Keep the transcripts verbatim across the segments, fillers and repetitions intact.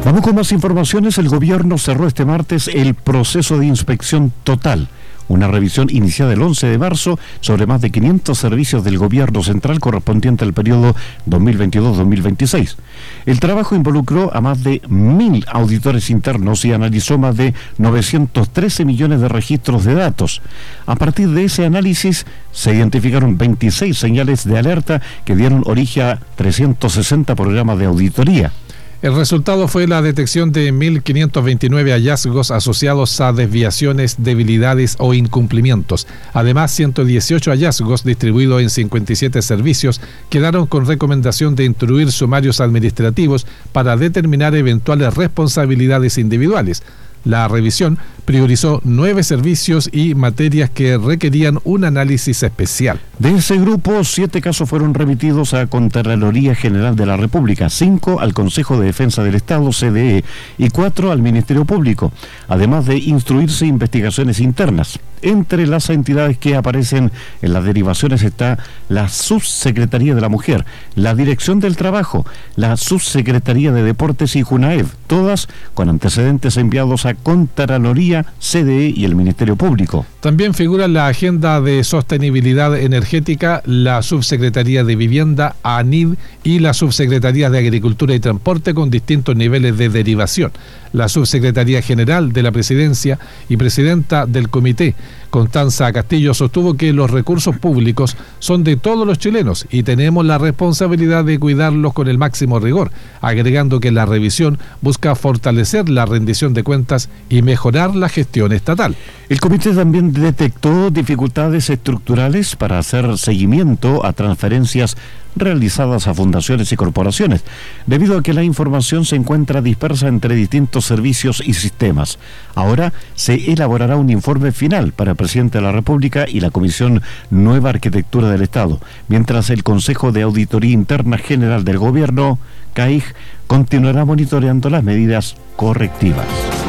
Vamos con más informaciones. El gobierno cerró este martes el proceso de inspección total, una revisión iniciada el once de marzo sobre más de quinientos servicios del gobierno central correspondiente al periodo dos mil veintidós dos mil veintiséis. El trabajo involucró a más de mil auditores internos y analizó más de novecientos trece millones de registros de datos. A partir de ese análisis se identificaron veintiséis señales de alerta que dieron origen a trescientos sesenta programas de auditoría. El resultado fue la detección de mil quinientos veintinueve hallazgos asociados a desviaciones, debilidades o incumplimientos. Además, ciento dieciocho hallazgos distribuidos en cincuenta y siete servicios quedaron con recomendación de instruir sumarios administrativos para determinar eventuales responsabilidades individuales. La revisión priorizó nueve servicios y materias que requerían un análisis especial. De ese grupo, siete casos fueron remitidos a Contraloría General de la República, cinco al Consejo de Defensa del Estado, C D E, y cuatro al Ministerio Público, además de instruirse investigaciones internas. Entre las entidades que aparecen en las derivaciones está la Subsecretaría de la Mujer, la Dirección del Trabajo, la Subsecretaría de Deportes y JUNAEV, todas con antecedentes enviados a Contraloría, C D E y el Ministerio Público. También figura la Agenda de Sostenibilidad Energética, la Subsecretaría de Vivienda, ANID, y la Subsecretaría de Agricultura y Transporte con distintos niveles de derivación. La Subsecretaría General de la Presidencia y Presidenta del Comité, Constanza Castillo, sostuvo que los recursos públicos son de todos los chilenos y tenemos la responsabilidad de cuidarlos con el máximo rigor, agregando que la revisión busca fortalecer la rendición de cuentas y mejorar la gestión estatal. El comité también detectó dificultades estructurales para hacer seguimiento a transferencias realizadas a fundaciones y corporaciones, debido a que la información se encuentra dispersa entre distintos servicios y sistemas. Ahora se elaborará un informe final para el presidente de la República y la Comisión Nueva Arquitectura del Estado, mientras el Consejo de Auditoría Interna General del Gobierno, C A I G, continuará monitoreando las medidas correctivas.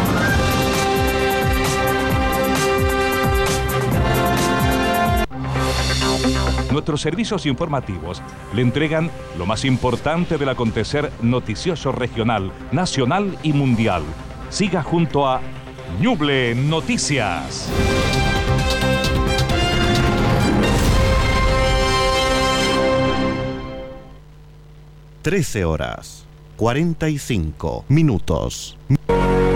Nuestros servicios informativos le entregan lo más importante del acontecer noticioso regional, nacional y mundial. Siga junto a Ñuble Noticias. trece horas, cuarenta y cinco minutos.